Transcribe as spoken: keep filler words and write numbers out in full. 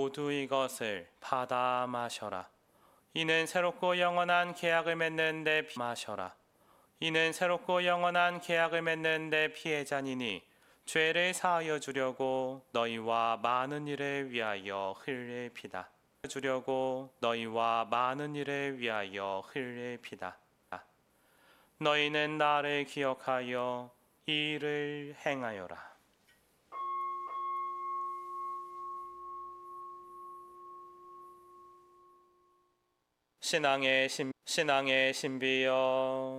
모두 이것을 받아 마셔라. 이는 새롭고 영원한 계약을 맺는 내 피 마셔라. 이는 새롭고 영원한 계약을 맺는 내 피의 잔이니 죄를 사하여 주려고 너희와 많은 일을 위하여 흘릴 피다. 주려고 너희와 많은 일을 위하여 흘릴 피다. 너희는 나를 기억하여 이 일을 행하여라. 신앙의 신 신앙의 신비여